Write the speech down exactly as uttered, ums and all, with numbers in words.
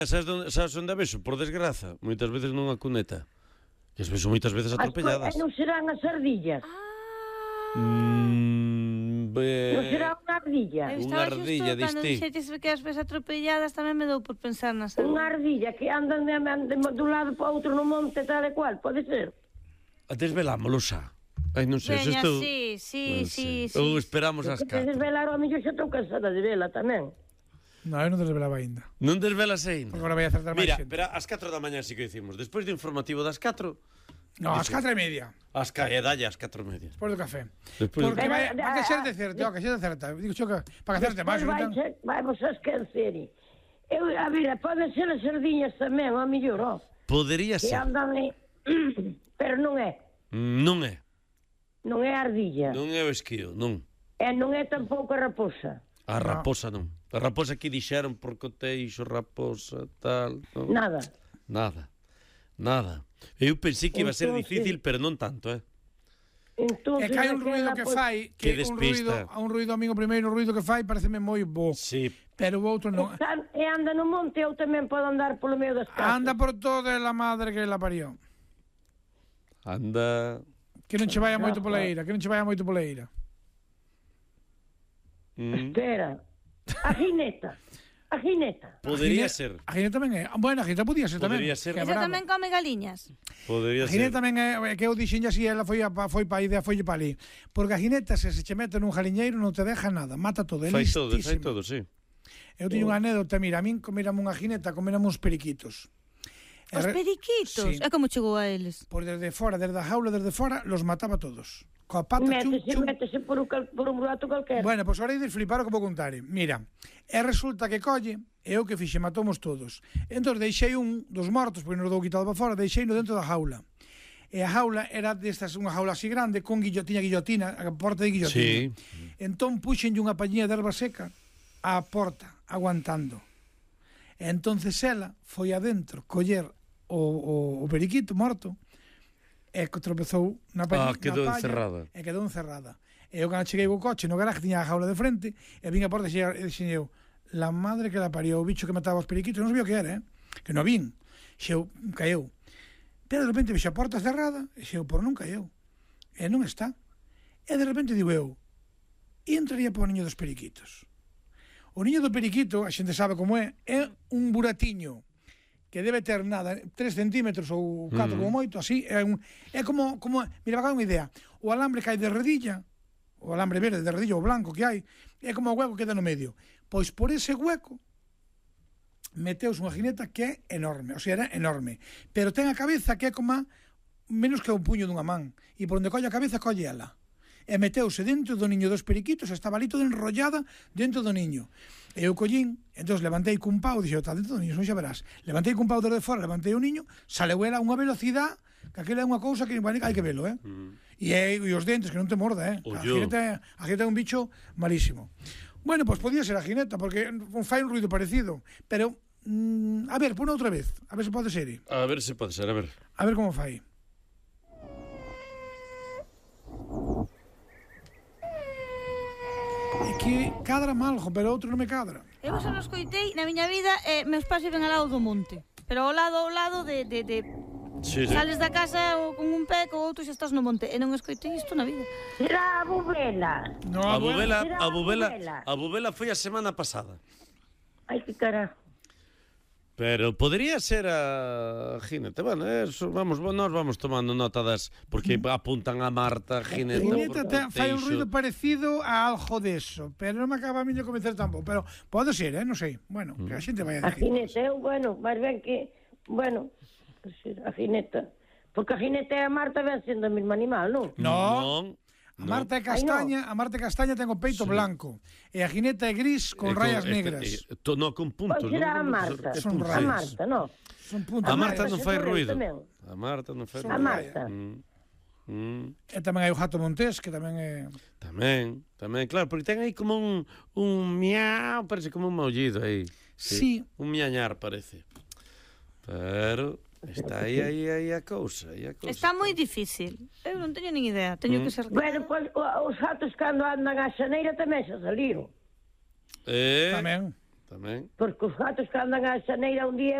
Sabes onde a vexo? Por desgraza, moitas veces nunha cuneta. Que as vexo moitas veces atropelladas. Non serán as ardillas? Mm, be... Non será unha ardilla? Unha ardilla, Cando diste. dixetes que as ves atropelladas tamén me dou por pensar nas ardillas. Unha ardilla que andan de, de, de un lado para outro no monte tal e cual, pode ser? Desvelámolo xa. Ai, non sei, Veña, isto... sí, sí, sí, sí. Ou esperamos Que ás te catro. desvelar, o mellor xa estou cansada de vela tamén. No, eu non desvelaba ainda. Non desvelas ainda. Porque agora vai acertar máis Mira, xente. pero ás catro da mañá sí que dicimos. Despois do informativo das catro... No, ás catro e media. As ca... E dalle ás catro e media. Despois do café. Despois Porque do... vai, vai que ser de certo, que ser de certa. Digo xo que para que certe máis, non vai, ten. ser, vai vos a esquecer. Eu, a ver, poden ser as sardiñas tamén, ao mellor, ó. Podería Que ser. andan en... Pero non é. Non é. Non é a ardilla. Non é o esquío, non. E non é tampouco a raposa. A raposa non. A raposa que dixeron por coteixo, raposa, tal... Non. Nada. Nada. Nada. Eu pensei que iba a ser Entonces... difícil, pero non tanto, eh? Entonces, É que hai un ruido que fai, que, Que un ruido, despista. a un ruido amigo primeiro, o ruido que fai pareceme moi bo. Sí. Pero o outro non. Están, e anda no monte, eu tamén podo andar polo medio das casas. Anda por toda a madre que la parió. Anda... Que non che vaya moito pola eira, que non che vaya moito pola eira. Mm. Espera. A jineta. A jineta. Podería Gine- ser. A gineta tamén é. Bueno, a gineta podía ser tamén. Podería ser. que é Esa brava. tamén come galiñas. Podería A ser. gineta tamén é, é que eu dixen así, ela foi, a, foi pa idea, foi pa ali. Porque a gineta, se se che mete nun jaliñeiro, non te deja nada, mata todo, é Fai todo, fai listísima. todo, sí. Eu teño unha anécdota, mira, a min comérame unha gineta, comérame uns periquitos. E Os re- periquitos. Sí. É como chegou a eles. Por desde fora, desde a jaula, desde fora, los mataba todos. Coa pata, chum, Métese, chum. métese por un, cal, por un burato calquera. Bueno, pois ahora ides flipar o que vou contar. Mira, e resulta que colle, e eu que fixe, matomos todos. Entón deixei un dos mortos, porque non o dou quitado para fora, deixei no dentro da jaula. E a jaula era destas, unha jaula así grande, con guillotina, guillotina, a porta de guillotina. Sí. Entón puxenlle unha pañía de erva seca á porta, aguantando. E entonces ela foi adentro coller o, o, o periquito morto e que tropezou na pañía, Ah, quedou na palla, encerrada. e quedou encerrada. E eu cando cheguei co coche no garaje tiña a jaula de frente e vin a porta e dixen eu, la madre que la parió, o bicho que mataba os periquitos, non sabía o que era, eh? Que non vin. Xeu, caeu. Pero de repente vexe a porta cerrada e xeu, por non caeu. E non está. E de repente digo eu, e entraría por o niño dos periquitos. O niño do periquito, a xente sabe como é, é un buratiño que debe ter nada, tres centímetros ou catro Mm. como moito, así, é, un, é como, como, mira, vai unha idea, o alambre que hai de redilla, o alambre verde de redilla, o blanco que hai, é como o hueco que queda no medio. Pois por ese hueco meteus unha jineta que é enorme, o sea, era enorme, pero ten a cabeza que é como a, menos que un puño dunha man, e por onde colle a cabeza colle ela. E meteuse dentro do niño dos periquitos, estaba ali toda enrollada dentro do niño. E eu collín, entón levantei cun pau, dixo, está dentro do niño, non xa verás. Levantei cun pau desde fora, levantei o niño, saleu ela a unha velocidade, que aquela é unha cousa que bueno, hai que velo, eh? Mm. E, e os dentes, que non te morda, eh? A jineta, a jineta é un bicho malísimo. Bueno, pois pues podía ser a jineta, porque fai un ruido parecido, pero, mm, a ver, pon outra vez, a ver se pode ser. A ver se pode ser, a ver. A ver como fai. É que cadra mal, pero outro non me cadra. Eu só nos coitei na miña vida, eh, meus pais viven ao lado do monte. Pero ao lado, ao lado de... de, de... Sí, sí. Sales da casa ou con un pé, co outro xa estás no monte. E non escoitei isto na vida. Será a bubela. No, A bueno, bubela, será a a bubela, bubela. a bubela foi a semana pasada. Ai, que carajo. Pero podría ser a jineta. Bueno, eso, vamos, nós vamos tomando nota das, porque apuntan a Marta, jineta. Jineta te, fai un Teixo. ruido parecido a algo deso, pero non me acaba a mí de convencer tampouco, pero pode ser, eh, non sei. Bueno, que a xente vai a A decir. jineta, eu, bueno, máis ben que... Bueno, a jineta. Porque a jineta e a Marta ven sendo o mesmo animal, non? No, Non, a Marta é castaña, a Marta é castaña ten o peito blanco, e a jineta é gris con Eh, rayas este- negras. eh, to, no, con puntos. Pois será a non? Marta. Son puntos. A rayas. Marta, non? Son puntos. A Marta Marta non se fai correu ruido. tamén. A Marta non fai Son A ruido. Marta. Mm. Mm. E tamén hai o gato montés, que tamén é... Tamén, tamén, claro, porque ten aí como un, un miau, parece como un maullido aí. Sí. Un miañar parece. Pero está aí, aí, aí a cousa, aí a cousa. Está moi difícil. Eu non teño nin idea. Teño Mm. que ser... Bueno, pois o- os gatos cando andan á xaneira tamén xa saliron. Eh, Tamén. Tamén. Porque os gatos que andan á xaneira un día